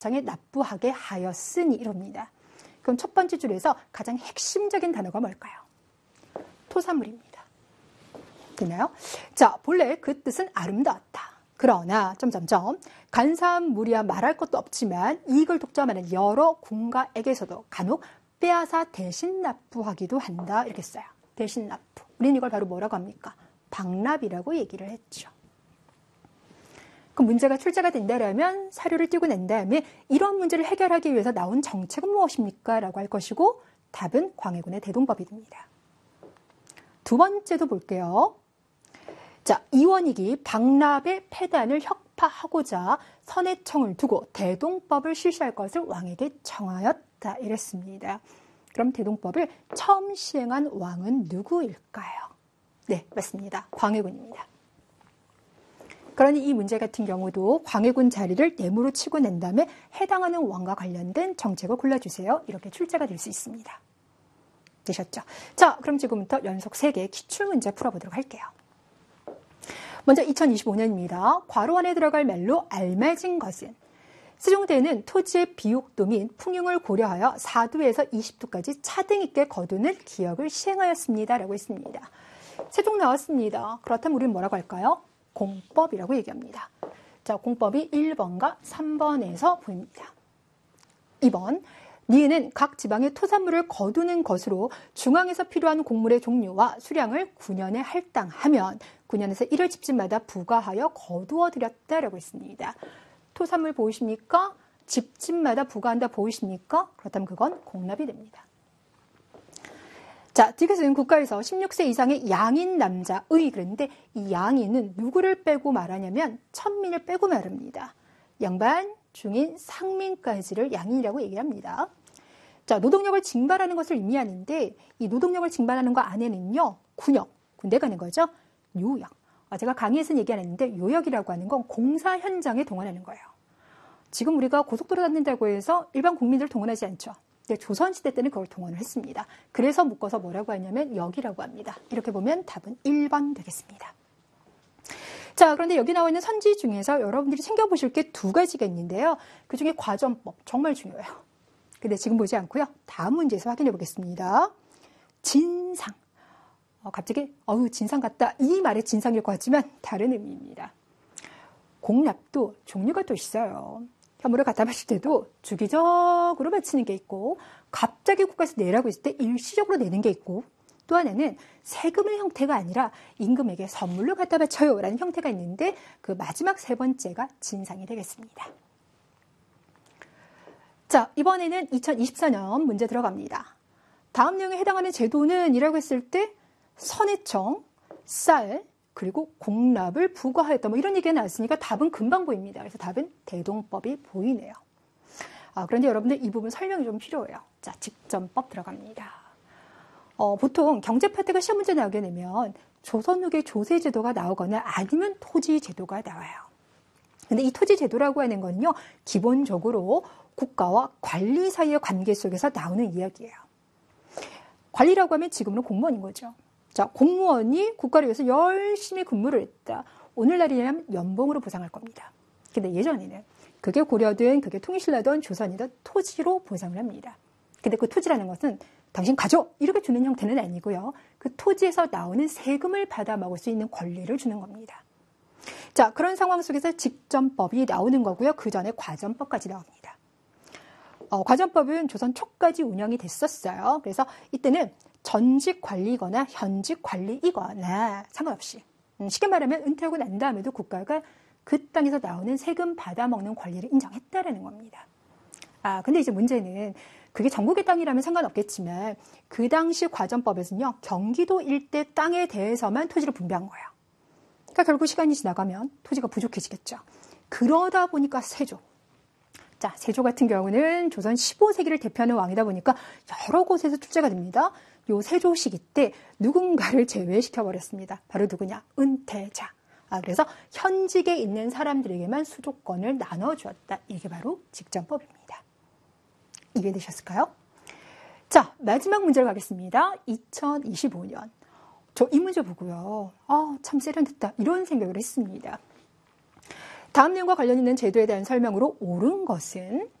가장에 납부하게 하였으니 이럽니다. 그럼 첫 번째 줄에서 가장 핵심적인 단어가 뭘까요? 토사물입니다. 되나요? 자, 본래 그 뜻은 아름다웠다. 그러나 간사한 물이야 말할 것도 없지만 이익을 독점하는 여러 군가에게서도 간혹 빼앗아 대신 납부하기도 한다. 이렇게 써요. 대신 납부. 우리는 이걸 바로 뭐라고 합니까? 방납이라고 얘기를 했죠. 그 문제가 출제가 된다면 사료를 띄고 낸 다음에 이런 문제를 해결하기 위해서 나온 정책은 무엇입니까? 라고 할 것이고 답은 광해군의 대동법이 됩니다. 두 번째도 볼게요. 자, 이원익이 방납의 폐단을 혁파하고자 선해청을 두고 대동법을 실시할 것을 왕에게 청하였다. 이랬습니다. 그럼 대동법을 처음 시행한 왕은 누구일까요? 네, 맞습니다. 광해군입니다. 그러니 이 문제 같은 경우도 광해군 자리를 네모로 치고 낸 다음에 해당하는 왕과 관련된 정책을 골라주세요. 이렇게 출제가 될 수 있습니다. 되셨죠? 자, 그럼 지금부터 연속 3개의 기출문제 풀어보도록 할게요. 먼저 2025년입니다. 괄호 안에 들어갈 말로 알맞은 것은 세종대는 토지의 비옥도 및 풍흉을 고려하여 4도에서 20도까지 차등 있게 거두는 기역을 시행하였습니다. 라고 했습니다. 세종 나왔습니다. 그렇다면 우리는 뭐라고 할까요? 공법이라고 얘기합니다. 자, 공법이 1번과 3번에서 보입니다. 2번, 니은은 각 지방의 토산물을 거두는 것으로 중앙에서 필요한 곡물의 종류와 수량을 9년에 할당하면 9년에서 1월 집집마다 부과하여 거두어 드렸다라고 했습니다. 토산물 보이십니까? 집집마다 부과한다 보이십니까? 그렇다면 그건 공납이 됩니다. 자, 뒤에서는 국가에서 16세 이상의 양인 남자의 그랬는데 이 양인은 누구를 빼고 말하냐면 천민을 빼고 말합니다. 양반, 중인, 상민까지를 양인이라고 얘기합니다. 자, 노동력을 징발하는 것을 의미하는데 이 노동력을 징발하는 거 안에는요, 군역, 군대 가는 거죠. 요역. 제가 강의에서는 얘기 안 했는데 요역이라고 하는 건 공사 현장에 동원하는 거예요. 지금 우리가 고속도로 닫는다고 해서 일반 국민들을 동원하지 않죠. 근데 조선시대 때는 그걸 동원을 했습니다. 그래서 묶어서 뭐라고 하냐면 역이라고 합니다. 이렇게 보면 답은 1번 되겠습니다. 자, 그런데 여기 나와 있는 선지 중에서 여러분들이 챙겨보실 게 2가지가 있는데요. 그중에 과전법, 정말 중요해요. 근데 지금 보지 않고요. 다음 문제에서 확인해 보겠습니다. 진상. 갑자기 진상 같다. 이 말의 진상일 것 같지만 다른 의미입니다. 공납도 종류가 또 있어요. 현물을 갖다 바칠 때도 주기적으로 바치는 게 있고 갑자기 국가에서 내라고 했을 때 일시적으로 내는 게 있고 또 하나는 세금의 형태가 아니라 임금에게 선물로 갖다 바쳐요 라는 형태가 있는데 그 마지막 3번째가 진상이 되겠습니다. 자, 이번에는 2024년 문제 들어갑니다. 다음 내용에 해당하는 제도는 이라고 했을 때 선해청, 쌀, 그리고 공납을 부과하였다. 이런 얘기가 나왔으니까 답은 금방 보입니다. 그래서 답은 대동법이 보이네요. 그런데 여러분들 이 부분 설명이 좀 필요해요. 자, 직전법 들어갑니다. 보통 경제 파트가 시험 문제 나오게 되면 조선 후기 조세제도가 나오거나 아니면 토지제도가 나와요. 근데 이 토지제도라고 하는 건요, 기본적으로 국가와 관리 사이의 관계 속에서 나오는 이야기예요. 관리라고 하면 지금은 공무원인 거죠. 자, 공무원이 국가를 위해서 열심히 근무를 했다. 오늘날이라면 연봉으로 보상할 겁니다. 근데 예전에는 그게 고려든, 그게 통일신라든 조선이든 토지로 보상을 합니다. 근데 그 토지라는 것은 당신 가져! 이렇게 주는 형태는 아니고요. 그 토지에서 나오는 세금을 받아 먹을 수 있는 권리를 주는 겁니다. 자, 그런 상황 속에서 직전법이 나오는 거고요. 그 전에 과전법까지 나옵니다. 과전법은 조선 초까지 운영이 됐었어요. 그래서 이때는 전직 관리거나 현직 관리이거나 상관없이 쉽게 말하면 은퇴하고 난 다음에도 국가가 그 땅에서 나오는 세금 받아먹는 권리를 인정했다라는 겁니다. 근데 이제 문제는 그게 전국의 땅이라면 상관없겠지만 그 당시 과전법에서는요, 경기도 일대 땅에 대해서만 토지를 분배한 거예요. 그러니까 결국 시간이 지나가면 토지가 부족해지겠죠. 그러다 보니까 세조. 자, 세조 같은 경우는 조선 15세기를 대표하는 왕이다 보니까 여러 곳에서 출제가 됩니다. 요 세조 시기 때 누군가를 제외시켜버렸습니다. 바로 누구냐? 은퇴자. 그래서 현직에 있는 사람들에게만 수조권을 나눠주었다. 이게 바로 직전법입니다. 이해되셨을까요? 자, 마지막 문제로 가겠습니다. 2025년. 저 이 문제 보고요. 참 세련됐다. 이런 생각을 했습니다. 다음 내용과 관련 있는 제도에 대한 설명으로 옳은 것은